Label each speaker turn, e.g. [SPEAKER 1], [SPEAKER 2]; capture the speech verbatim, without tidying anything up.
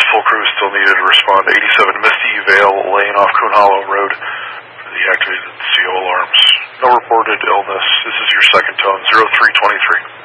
[SPEAKER 1] full crew is still needed to respond to eighty-seven Misty Vale Lane off Coon Hollow Road for the activated C O alarms. No reported illness. This is your second tone, zero three twenty-three.